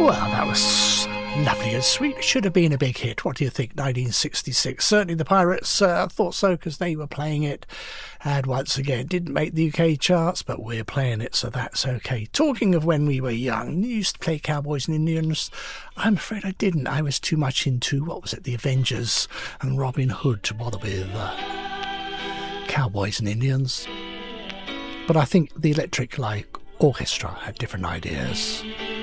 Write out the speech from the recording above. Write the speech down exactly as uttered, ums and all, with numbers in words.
Well, that was lovely and sweet. It should have been a big hit. What do you think? nineteen sixty-six. Certainly the Pirates uh, thought so, because they were playing it. And once again, didn't make the U K charts, but we're playing it, so that's okay. Talking of when we were young, you used to play Cowboys and Indians. I'm afraid I didn't. I was too much into, what was it, the Avengers and Robin Hood to bother with uh, Cowboys and Indians. But I think the Electric Light Orchestra had different ideas.